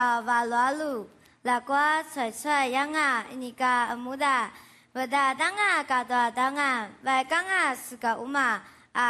Lalu lakwa cuai yang ini ka muda berda danga kata danga baikanga suka uma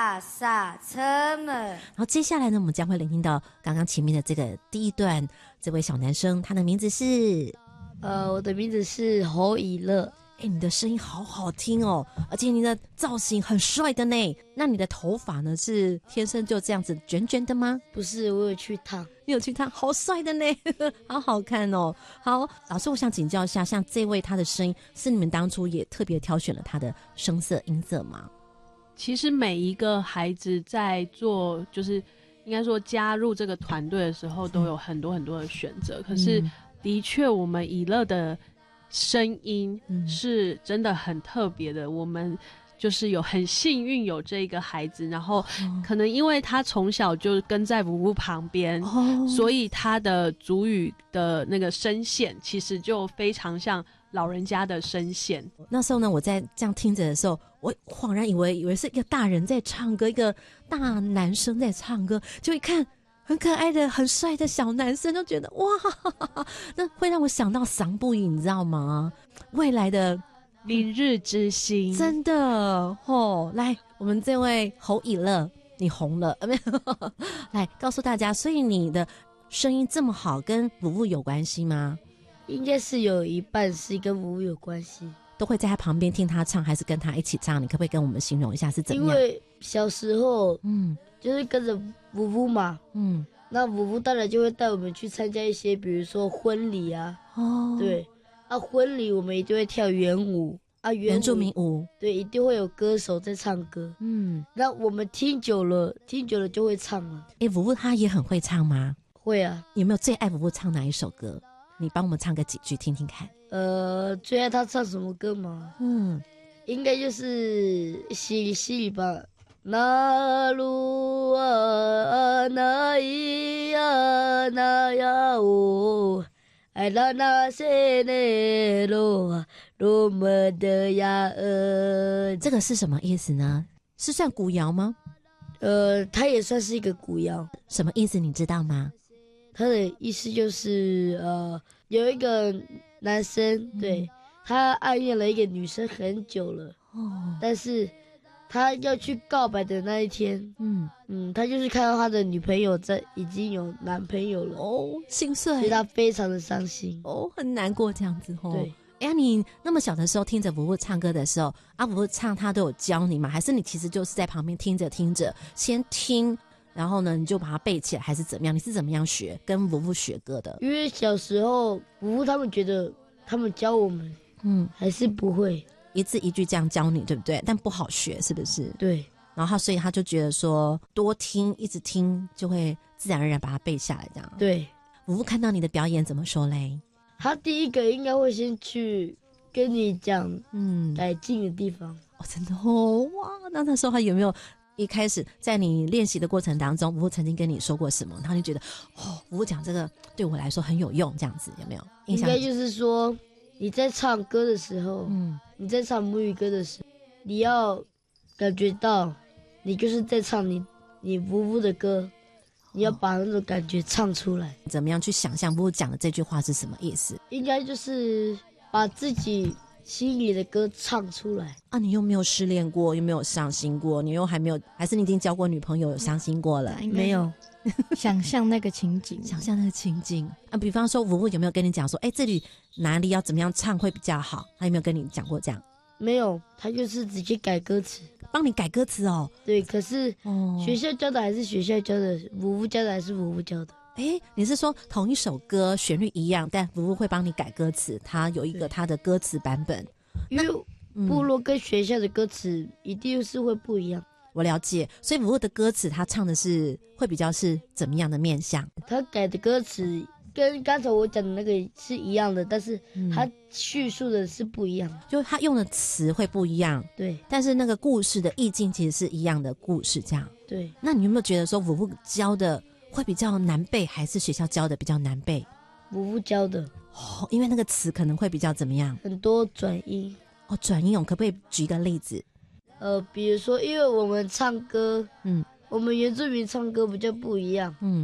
sa什么。 然后接下来呢，我们将会聆听到刚刚前面的这个第一段，这位小男生他的名字是我的名字是侯以乐。 你的声音好好听哦，而且你的造型很帅的呢。那你的头发呢，是天生就这样子卷卷的吗？ 不是，我有去烫。 你有去烫，好帅的呢好好看哦。好，老师我想请教一下，像这位他的声音是你们当初也特别挑选了他的声色音色吗？ 其实每一个孩子在做，就是应该说加入这个团队的时候都有很多很多的选择，可是的确我们以乐的声音是真的很特别的，我们就是有很幸运有这个孩子，然后可能因为他从小就跟在舞舞旁边，所以他的族语的那个声线其实就非常像老人家的声线。 那时候呢，我在这样听着的时候，我恍然以为是一个大人在唱歌，一个大男生在唱歌，就一看很可爱的很帅的小男生，就觉得哇，那会让我想到桑布影，你知道吗？未来的明日之星， 真的哦。来，我们这位侯以乐，你红了没有？来告诉大家，所以你的声音这么好，跟舞舞有关系吗？ 应该是有一半是跟舞舞有关系。 都会在他旁边听他唱，还是跟他一起唱？你可不可以跟我们形容一下是怎么样？ 因为小时候就是跟着舞舞嘛，那舞舞当然就会带我们去参加一些比如说婚礼啊，对啊，婚礼我们一定会跳圆舞啊， 原住民舞， 对，一定会有歌手在唱歌，那我们听久了就会唱了。 舞舞他也很会唱吗？ 会啊。 有没有最爱舞舞唱哪一首歌？你帮我们唱个几句听听看。 最爱他唱什么歌吗？应该就是西西吧。那路啊，那咿呀，那呀哦，爱啦那些内罗罗么的呀这个是什么意思呢？是算古谣吗？ 它也算是一个古谣。 什么意思你知道吗？ 它的意思就是有一个男生，对，他暗恋了一个女生很久了，但是他要去告白的那一天，他就是看到他的女朋友已经有男朋友了， 心碎， 所以他非常的伤心， 很难过这样子对。 你那么小的时候听着舞舞唱歌的时候，舞舞唱他都有教你吗？还是你其实就是在旁边听着先听，然后呢你就把它背起来，还是怎么样？你是怎么样学跟舞舞学歌的？ 因为小时候舞舞他们觉得他们教我们还是不会一字一句这样教你，对不对？但不好学，是不是？ 对。 然后所以他就觉得说多听一直听就会自然而然把它背下来这样。 对。 舞舞看到你的表演怎么说嘞？ 他第一个应该会先去跟你讲改进的地方。 真的哇，那时候他有没有一开始在你练习的过程当中，舞舞曾经跟你说过什么，然后你觉得舞舞讲这个对我来说很有用，这样子有没有印象？ 应该就是说你在唱歌的时候，你在唱母语歌的时候，你要感觉到你就是在唱你舞舞的歌，你要把那种感觉唱出来。 怎么样去想象舞舞讲的这句话是什么意思？ 应该就是把自己心里的歌唱出来啊！你又没有失恋过，又没有伤心过，你又还没有，还是你已经交过女朋友，有伤心过了？ 没有。 想象那个情景， 想象那个情景啊！比方说舞舞有没有跟你讲说，这里哪里要怎么样唱会比较好？他有没有跟你讲过这样？ 没有，他就是直接改歌词， 帮你改歌词哦。 对，可是学校教的还是学校教的，舞舞教的还是舞舞教的。 你是说同一首歌旋律一样，但舞舞会帮你改歌词，它有一个它的歌词版本。 因为部落跟学校的歌词一定是会不一样。 我了解，所以舞舞的歌词他唱的是会比较是怎么样的面向？ 他改的歌词跟刚才我讲的那个是一样的，但是他叙述的是不一样的， 就他用的词会不一样， 对， 但是那个故事的意境其实是一样的故事这样。 对。 那你有没有觉得说舞舞教的会比较难背，还是学校教的比较难背？ 舞舞教的因为那个词可能会比较怎么样？ 很多转音。 转音可不可以举一个例子？ 比如说因为我们唱歌我们原住民唱歌比较不一样，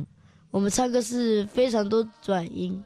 我们唱歌是非常多转音，